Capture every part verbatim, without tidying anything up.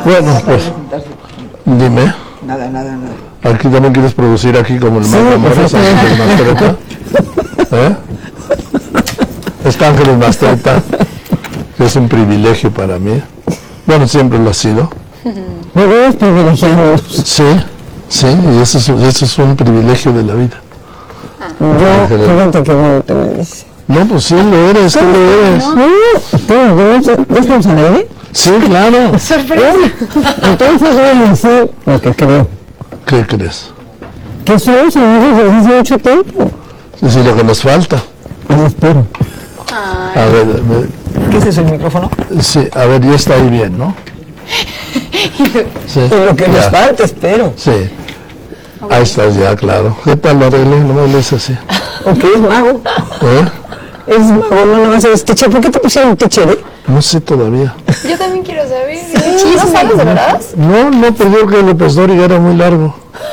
Bueno, pues, dime. Nada, nada, nada. ¿Aquí también quieres producir aquí como el Sí, Matamoros, Ángeles Mastreta? ¿Eh? Está Ángeles Mastreta, que es un privilegio para mí. Bueno, siempre lo ha sido. Muy privilegiados. Sí, sí, y eso es, eso es un privilegio de la vida. Yo, fíjate que no te me dice. No, pues sí lo eres, tú lo eres. No, ¿ves cómo se ve? Sí, claro. ¡Sorpresa! Entonces voy a decir lo que creo. ¿Qué crees? Que somos amigos desde hace mucho tiempo. Es lo que nos falta. Lo espero. A ver, me, ¿Qué es eso, el micrófono? sí, a ver, ya está ahí bien, ¿no? Sí. Y lo que Ya. nos falta, espero. Sí. Ahí estás ya, claro. ¿Qué tal lo arreglé? No me hables así. Ok, es mago. ¿Eh? Es mago, no nomás es teacher. ¿Por qué te pusieron teacher, eh? No sé todavía. Yo también quiero saber. Sí, ¿no sabes de verdad? No, no, pero yo que López Dóriga era muy largo.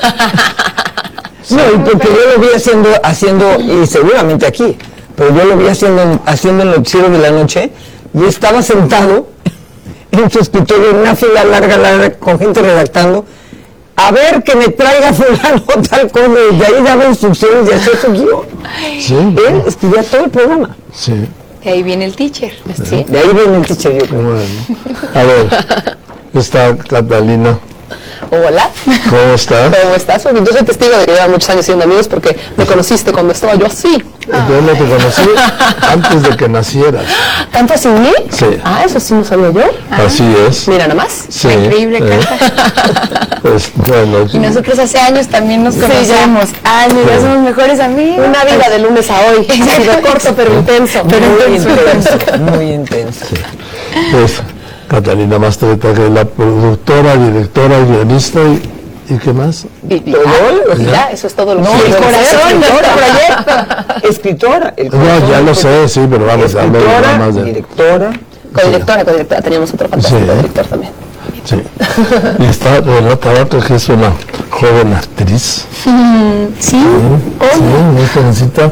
No, y porque yo lo vi haciendo, haciendo, y seguramente aquí, pero yo lo vi haciendo, haciendo el noticiero de la noche, y estaba sentado en su escritorio en una fila larga, larga, con gente redactando, a ver que me traiga fulano tal cosa, y de ahí daba instrucciones y hacía su guión. Sí. Él escribía todo el programa. Sí. De ahí viene el teacher. ¿Sí? De ahí viene el teacher, yo creo. Bueno. A ver, está Catalina. Hola. ¿Cómo estás? ¿Cómo estás? Porque yo soy testigo de que llevan muchos años siendo amigos porque me conociste cuando estaba yo así. Yo no te conocí antes de que nacieras. ¿Tanto así? Sí. Ah, eso sí no sabía yo. Así es. Mira nada más. Sí. Increíble, ¿eh? Cata. Pues bueno. Y nosotros hace años también nos conocemos. Años, ya somos mejores amigos. Una vida de lunes a hoy. Ha sido corto pero intenso. Pero muy intenso, muy intenso. Pues Catalina Mastreta, que es la productora, directora, guionista y, ¿y qué más? Y, y, ah, ¿Ya? ya, eso es todo lo que No, el el corazón de este escritora. proyecto. Escritora. El No, corazón ya del lo sé, proyecto. sí, pero vamos a hablar Escritora, más de... directora. Codirectora, codirectora. Teníamos otro fantástico Sí, ¿eh? director también. Sí. Y está Renata Vaca, que es una joven actriz. Mm, sí. Sí, muy jovencita.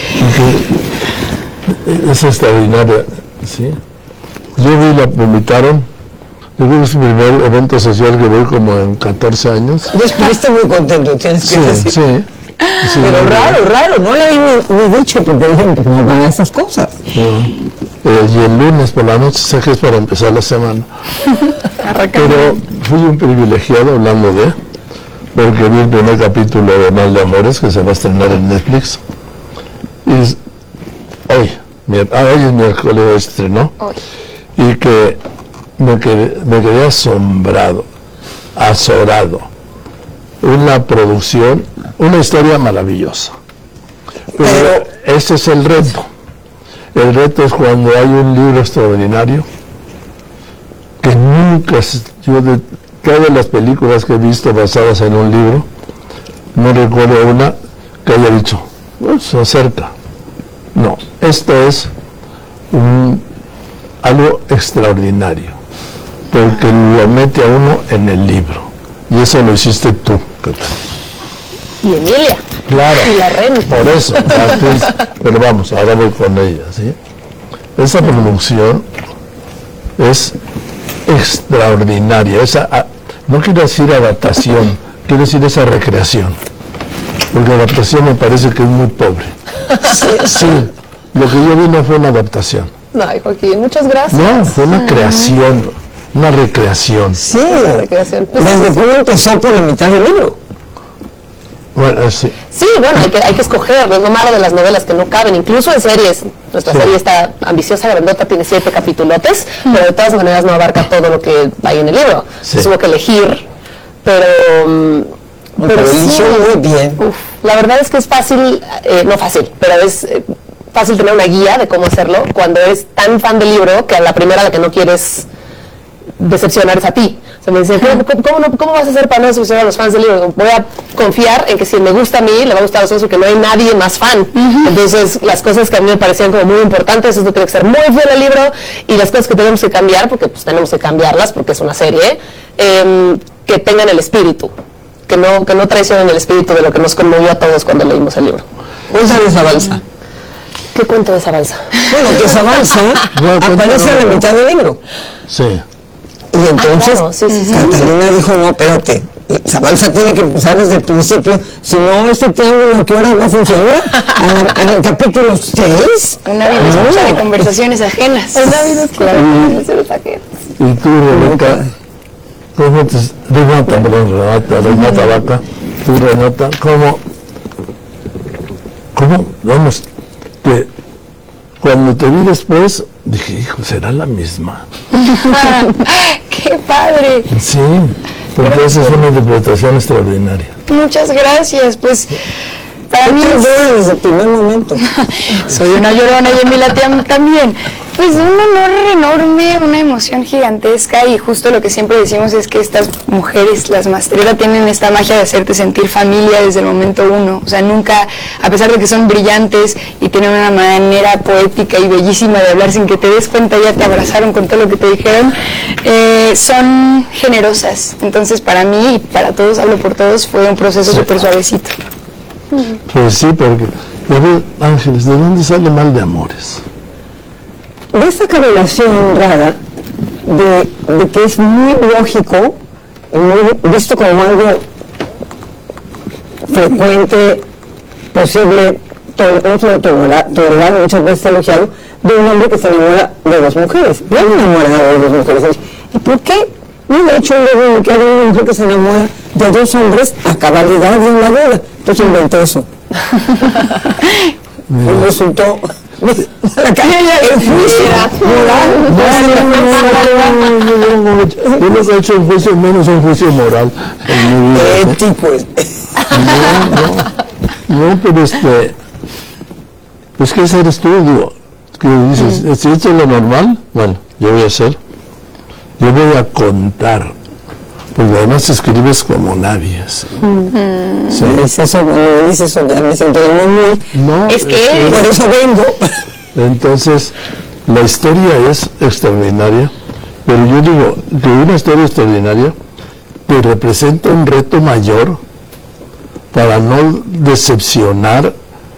Y que es extraordinaria, ¿sí? Yo vi, la publicaron, yo creo que es el primer evento social que voy como en catorce años. Yo estuviste muy contento, tienes que Sí, decir. sí. Sí, Pero muy raro, bien. raro, no le había ni dicho porque dicen que no van a esas cosas. Sí. Eh, y el lunes por la noche sé que es para empezar la semana. Pero fui un privilegiado hablando de, porque vi el primer capítulo de Mal de Amores que se va a estrenar en Netflix. Y es- hoy, mier- ah, hoy es miércoles estrenó. Hoy. Y que me quedé, me quedé asombrado, azorado. Una producción, una historia maravillosa. Pero ese es el reto. El reto es cuando hay un libro extraordinario que nunca, se- yo de todas las películas que he visto basadas en un libro, no recuerdo una que haya dicho, "Pues, se acerca". No, esto es un, algo extraordinario, porque lo mete a uno en el libro. Y eso lo hiciste tú, Cata. Y Emilia. Claro, Y la Ren. por eso, la actriz, pero vamos, ahora voy con ella, ¿sí? Esa producción es extraordinaria, esa, a- no quiero decir adaptación, quiero decir esa recreación, porque adaptación me parece que es muy pobre. Sí, sí, lo que yo vi no fue una adaptación, Ay, Joaquín, muchas gracias. no, fue una creación, una recreación. Sí, Esa recreación. Pues, desde cómo empezó por la mitad del libro. Bueno, sí, sí, bueno, hay que, hay que escoger, es lo malo de las novelas que no caben, incluso en series. Nuestra Sí. serie está ambiciosa, grandota, tiene siete capitulotes, pero de todas maneras no abarca todo lo que hay en el libro. Sí. Es como que elegir, pero... mm, Pero sí, hizo muy bien. uf, la verdad es que es fácil, eh, no fácil, pero es eh, fácil tener una guía de cómo hacerlo cuando eres tan fan del libro que a la primera a la que no quieres decepcionar es a ti. O sea, me dicen, ¿cómo, cómo, cómo no- cómo vas a hacer para no decepcionar a los fans del libro? Voy a confiar en que si me gusta a mí, le va a gustar a los otros porque no hay nadie más fan. Entonces, las cosas que a mí me parecían como muy importantes, esto tiene que ser muy fiel al libro, y las cosas que tenemos que cambiar, porque pues tenemos que cambiarlas, porque es una serie, eh, que tengan el espíritu, que no, que no traicionen el espíritu de lo que nos conmovió a todos cuando leímos el libro. Cuéntale esa balsa. ¿Qué cuento de esa balsa? Bueno, que esa balsa No, aparece cuéntalo. a la mitad del libro. sí, Y entonces Ah, claro, sí, sí, sí. Catalina dijo, no, espérate, Zabalza tiene que empezar desde el principio, si no, este triángulo que ahora no funciona, en el capítulo seis. Una vida escucha de conversaciones ajenas. Una vida escucha de conversaciones ajenas. Y tú, Rebeca, Renata, Renata, perdón, Renata, Renata Vaca, tú, Renata, ¿cómo, cómo, vamos, que cuando te vi después, dije, hijo, ¿será la misma? ¡Qué padre! Sí, porque esa es una interpretación extraordinaria. Muchas gracias. Pues para mí Yo lloro desde el primer momento. soy una llorona y Emilia también. Pues un honor enorme, una emoción gigantesca, y justo lo que siempre decimos es que estas mujeres, las Mastretta, tienen esta magia de hacerte sentir familia desde el momento uno. O sea, nunca, a pesar de que son brillantes y tienen una manera poética y bellísima de hablar sin que te des cuenta, ya te abrazaron con todo lo que te dijeron, eh, son generosas. Entonces, para mí y para todos, hablo por todos, fue un proceso súper suavecito. Pues sí, porque, a ver, Ángeles, ¿de dónde sale Mal de Amores? De esta correlación rara, de, de que es muy lógico, muy, visto como algo frecuente, posible, to, no solo tolerar, tolerar, muchas veces elogiado, de un hombre que se enamora de dos mujeres. Yo me he enamorado de dos mujeres. ¿Y por qué no he hecho un que hay una mujer que se enamora de dos hombres a cabalidad de una boda? Entonces inventé eso. Y resultó... La calle el juicio moral. Yo no he hecho un juicio, menos un juicio moral en mi vida. Ético. No, no, no, pero este, pues que ese eres tú, digo, que dices, si esto es lo normal, bueno, yo voy a hacer, yo voy a contar, porque además escribes como nadie. ¿Sí? Mm. ¿Sí? Es eso, me dices eso, ya me siento muy... No, es que... Por eso vengo. Entonces, la historia es extraordinaria, pero yo digo que una historia extraordinaria te representa un reto mayor para no decepcionar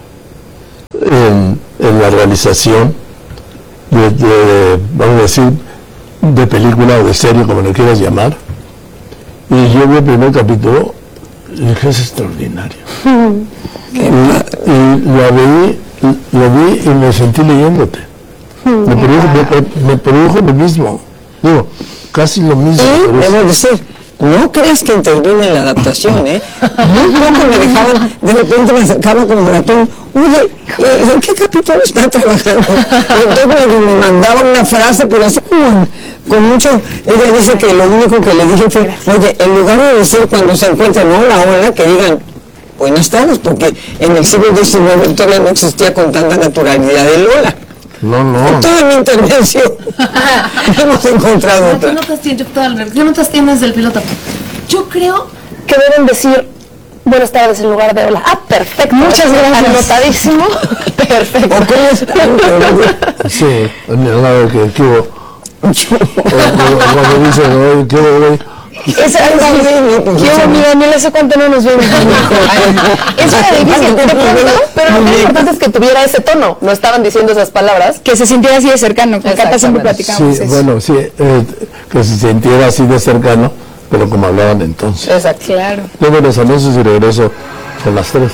en, en la realización de, de, vamos a decir, de película o de serie, como lo quieras llamar. Y yo vi el primer capítulo y dije, es extraordinario. y, y lo vi, lo vi y me sentí leyéndote. Me produjo, me, me produjo lo mismo. Digo, casi lo mismo. Y, debo decir, no creas que interviene en la adaptación, ¿eh? Muy poco me dejaban, de repente me acercaba como ratón, oye, ¿en qué capítulo está trabajando? Y entonces me mandaban una frase, pero así como con mucho, ella dice que lo único que le dije fue, oye, en lugar de decir cuando se encuentran hola, hola, que digan buenas tardes, porque en el siglo diecinueve todavía no existía con tanta naturalidad el hola. No, no. En toda mi intervención hemos encontrado otra. ¿Qué notas tienes, Albert? ¿Qué notas tienes del piloto? Yo creo que deben decir buenas tardes en lugar de hola. Ah, perfecto. Muchas gracias. Anotadísimo. Perfecto. ¿O cómo están? Sí, nada que que hubo. Cuando dicen, oye, ¿qué hubo? Es algo así. Yo, mi Daniel, ¿hace cuánto no nos vemos? Eso era difícil, de pronto, pero lo más importante es que tuviera ese tono. No estaban diciendo esas palabras. Que se sintiera así de cercano. Con Cata siempre platicamos Sí, eso. bueno, sí, eh, que se sintiera así de cercano, pero como hablaban entonces. Exacto. Claro. Luego los anuncios y regreso con las tres.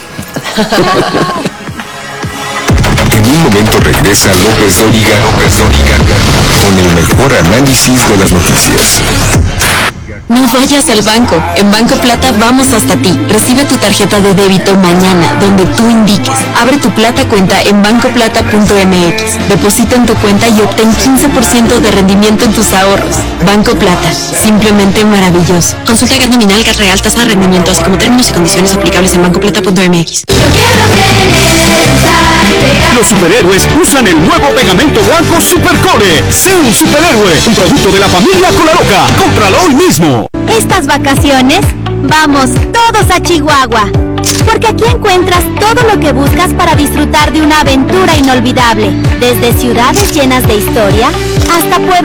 En un momento regresa López Dóriga, López Dóriga, con el mejor análisis de las noticias. No vayas al banco. En Banco Plata vamos hasta ti. Recibe tu tarjeta de débito mañana, donde tú indiques. Abre tu Plata cuenta en banco plata punto m x. Deposita en tu cuenta y obtén quince por ciento de rendimiento en tus ahorros. Banco Plata. Simplemente maravilloso. Consulta Gat nominal, Gat real, tasa de rendimiento, así como términos y condiciones aplicables en banco plata punto m x. Los superhéroes usan el nuevo pegamento blanco Supercore. Sé un superhéroe, un producto de la familia Colaroca. Cómpralo hoy mismo. Estas vacaciones, vamos todos a Chihuahua, porque aquí encuentras todo lo que buscas para disfrutar de una aventura inolvidable, desde ciudades llenas de historia hasta pueblos